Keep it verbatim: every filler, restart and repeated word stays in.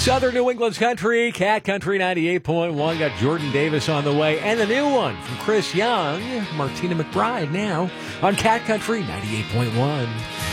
Southern New England's Country, Cat Country ninety-eight point one. Got Jordan Davis on the way. And the new one from Chris Young, Martina McBride now on Cat Country ninety-eight point one.